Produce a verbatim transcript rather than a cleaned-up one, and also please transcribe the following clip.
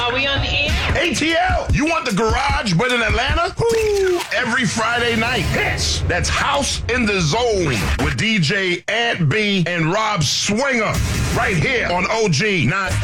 Are we on the air? A T L, you want the garage but in Atlanta? Woo! Every Friday night hits. That's House in the Zone with D J Ant B and Rob Swinger right here on O G nine.